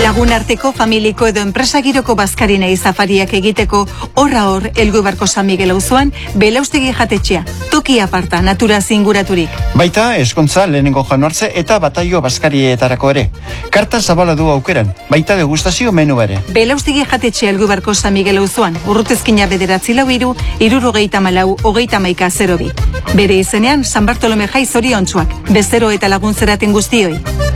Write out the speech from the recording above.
Lagun arteko, familiko edo enpresagiroko bazkarinei safariak egiteko hor Elgoi Barko San Miguel auzoan belaustegi jatetxea, toki aparta, naturaz inguraturik. Baita eskontza lehenengo januartze eta bataio bazkarietarako ere. Karta zabala du aukeran, baita degustazio menu ere. Belaustegi jatetxea Elgoi Barko San Miguel auzoan, Urrutezkina 943 74 30 02. Bere izenean San Bartolome jai zoriontsuak, bezero eta laguntzeraten guztioi.